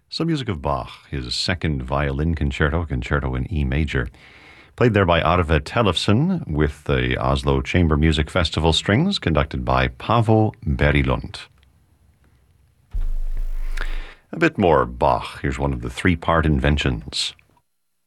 Some music of Bach, his second violin concerto, Concerto in E major, played there by Arve Tellefsen with the Oslo Chamber Music Festival Strings, conducted by Paavo Berilund. A bit more Bach. Here's one of the three-part inventions.